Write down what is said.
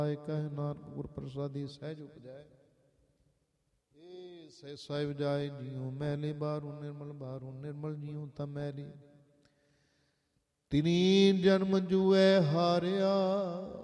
ਕਹਿ ਨਾਨਕ ਗੁਰ ਪ੍ਰਸਾਦੀ ਸਹਿਜ ਉਪਜਾਏ। ਇਹ ਸਹਿ ਸਾਹਿਬ ਜਾਏ ਜਿਉ ਮੈਲੇ ਬਾਹਰੋਂ ਨਿਰਮਲ, ਬਾਹਰੋਂ ਨਿਰਮਲ ਜਿਉ ਤਾਂ ਮੈਲੀ। ਤਿਨੀ ਜਨਮ ਜੂਐ ਹਾਰਿਆ